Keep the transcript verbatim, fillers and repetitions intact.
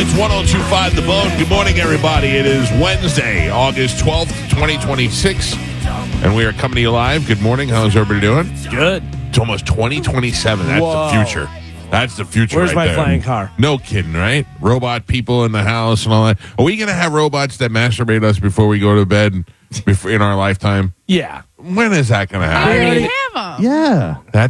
It's one oh two point five The Bone. Good morning, everybody. It is Wednesday, August twelfth, twenty twenty-six, and we are coming to you live. Good morning. How's everybody doing? Good. It's almost twenty twenty-seven. That's Whoa. the future. That's the future. Where's right my there. flying car? No kidding, right? Robot people in the house and all that. Are we going to have robots that masturbate us before we go to bed before, in our lifetime? Yeah. When is that going to I happen? already have them. Yeah. That